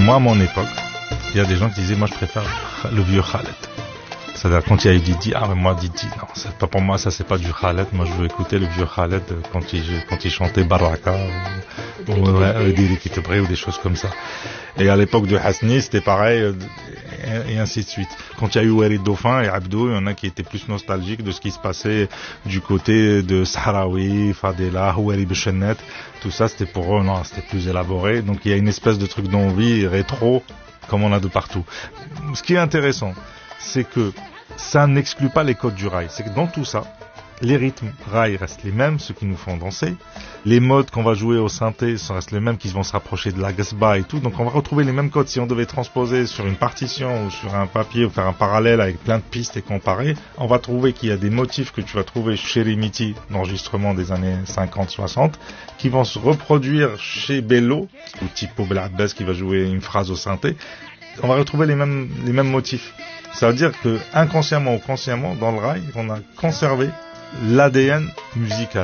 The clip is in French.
moi, à mon époque, il y a des gens qui disaient, moi, je préfère le vieux Khaled. C'est-à-dire, quand il y a eu Didi, mais moi, Didi, non, c'est pas pour moi, ça, c'est pas du Khaled. Moi, je veux écouter le vieux Khaled quand il chantait Baraka, ou Diri Kitebré, ou des choses comme ça. Et à l'époque de Hasni, c'était pareil, et ainsi de suite. Quand il y a eu Warid Dauphin et Abdou, il y en a qui étaient plus nostalgiques de ce qui se passait du côté de Sahraoui, Fadela, Houari Bechenet. Tout ça, c'était pour eux, non, c'était plus élaboré. Donc, il y a une espèce de truc d'envie rétro, comme on a de partout. Ce qui est intéressant, c'est que ça n'exclut pas les codes du rail. C'est que dans tout ça, les rythmes rail restent les mêmes, ceux qui nous font danser. Les modes qu'on va jouer au synthé restent les mêmes, qui vont se rapprocher de la gasba et tout. Donc on va retrouver les mêmes codes. Si on devait transposer sur une partition ou sur un papier ou faire un parallèle avec plein de pistes et comparer, on va trouver qu'il y a des motifs que tu vas trouver chez Rimiti, d'enregistrement des années 50-60, qui vont se reproduire chez Bello, ou Tipo Blabbès qui va jouer une phrase au synthé. On va retrouver les mêmes motifs. Ça veut dire que inconsciemment ou consciemment, dans le rail, on a conservé l'ADN musical.